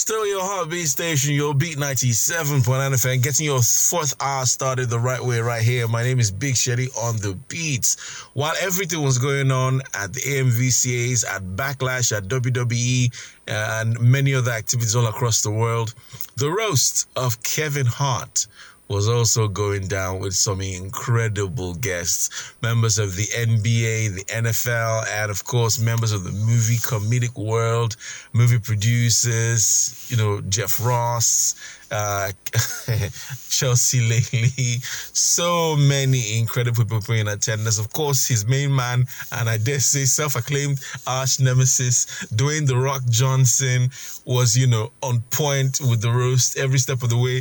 still your heartbeat station, your Beat 97.9 FM, getting your fourth hour started the right way right here. My name is Big Shetty on the beats. While everything was going on at the AMVCAs, at Backlash, at WWE, and many other activities all across the world, the roast of Kevin Hart was also going down with some incredible guests, members of the NBA, the NFL, and of course, members of the movie comedic world, movie producers, Jeff Ross, Chelsea Lately, so many incredible people in attendance. Of course, his main man, and I dare say self-acclaimed arch nemesis, Dwayne "The Rock" Johnson, was, on point with the roast every step of the way.